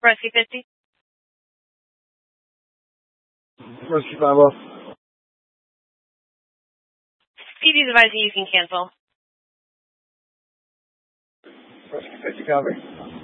Rescue 50. Rescue 5 off. PD's advising you can cancel. Rescue 50 copy.